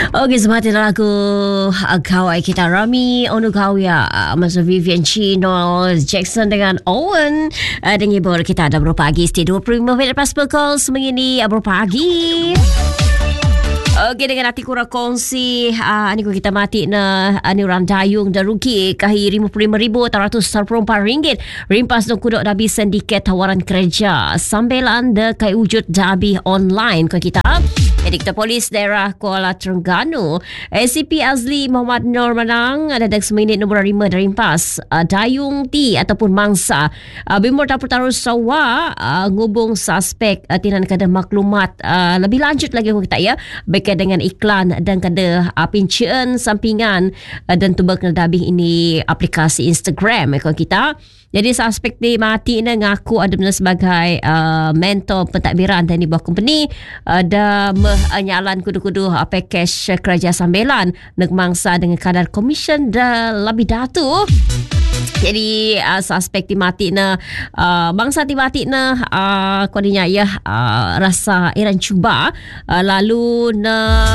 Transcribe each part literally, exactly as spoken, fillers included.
Okey, semati lagu uh, kawai kita Rami Onugawia, uh, masa Vivian Chino, Jackson dengan Owen. Uh, dan ibu kita ada beberapa pagi, stay dua puluh lima minit lepas pukul sembilan ini beberapa pagi. Okey, dengan hati kurang kongsi uh, ni kita mati na uh, ni orang dayung dan rugi kahi lima puluh lima ribu tiga ratus empat puluh empat ringgit rimpas dong kudok dabi sindiket tawaran kerja sambelan de kai wujud dabi online ko kita. Edikta Polis Daerah Kuala Terengganu A C P Azli Muhammad Nur Manang ada dak seminit nombor lima dari rimpas uh, dayung ti ataupun mangsa uh, Bimor Dapur Taruh Sarawak uh, ngubung suspek uh, tinan kada maklumat uh, lebih lanjut lagi kita ya baik dengan iklan dan kada uh, pincaan sampingan uh, dan tubak nadabih ini aplikasi Instagram ikon kita. Jadi suspek ni mati ni ngaku ada benar sebagai uh, mentor pentadbiran dan di bawah company ada uh, menyalan kudu-kudu uh, package kerja sambelan nak mangsa dengan kadar komisen dan lebih datu. Jadi uh, suspek ti mati na uh, bangsa ti mati na uh, kodinya ya uh, rasa iran cuba uh, lalu na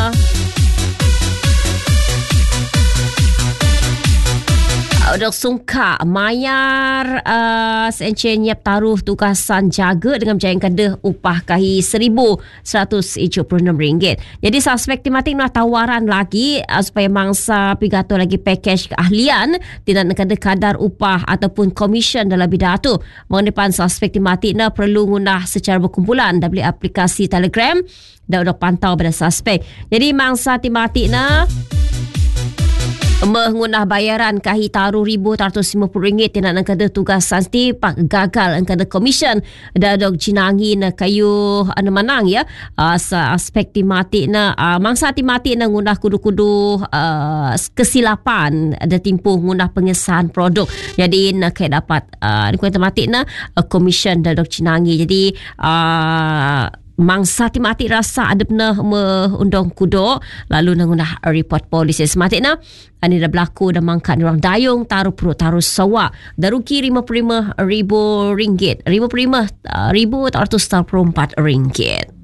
Dok sungka mayar uh, sencen nyiap taruh tugasan jaga dengan berjaya kada upah kahi seribu seratus tujuh puluh enam ringgit. Jadi suspek timatik nak tawaran lagi uh, supaya mangsa pigato lagi package keahlian tidak kada kadar upah ataupun komisen dalam bidang tu. Mengenai suspek timatik nak perlu guna secara berkumpulan dan beli aplikasi Telegram dan udah pantau pada suspek. Jadi mangsa timatik nak mengunah bayaran kahi taruh ribu tiga ratus lima puluh ringgit tidak nak ada tugas santi pak gagal angka ada komisen dan dok jinangi na kayu anu manang ya uh, aspek timati na uh, mangsa timati na ngunah kudu-kudu uh, kesilapan ada timpuh ngunah pengesahan produk jadi nak kaya dapat uh, ni kuat timati na uh, komisen dan dok jinangi jadi uh, mangsa timati rasa ada pernah mengundang kudo lalu nangunah report polis semati na ani dah berlaku dan mangkat orang dayung taruh perut taruh Sarawak daruki lima puluh lima ribu ringgit lima puluh lima ribu tiga ratus empat puluh empat ringgit.